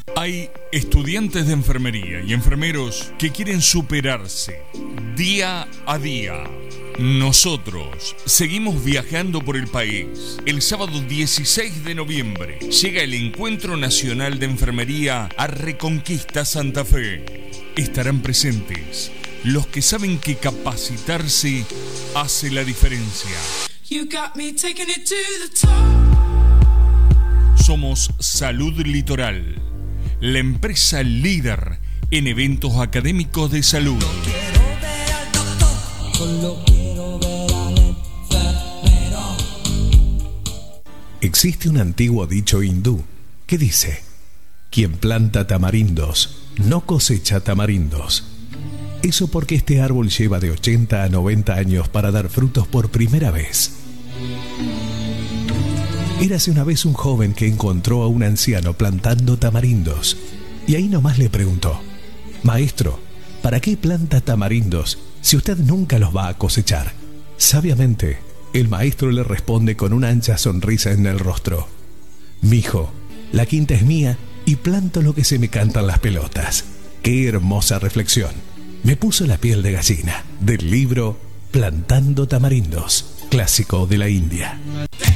Hay estudiantes de enfermería y enfermeros que quieren superarse día a día. Nosotros seguimos viajando por el país. El sábado 16 de noviembre llega el Encuentro Nacional de Enfermería a Reconquista Santa Fe. Estarán presentes los que saben que capacitarse hace la diferencia. Somos Salud Litoral, la empresa líder en eventos académicos de salud. Existe un antiguo dicho hindú que dice: quien planta tamarindos no cosecha tamarindos. Eso porque este árbol lleva de 80 a 90 años para dar frutos por primera vez. Érase una vez un joven que encontró a un anciano plantando tamarindos, y ahí nomás le preguntó: maestro, ¿para qué planta tamarindos si usted nunca los va a cosechar? Sabiamente, el maestro le responde con una ancha sonrisa en el rostro: mijo, la quinta es mía y planto lo que se me cantan las pelotas. ¡Qué hermosa reflexión! Me puso la piel de gallina. Del libro Plantando Tamarindos, clásico de la India.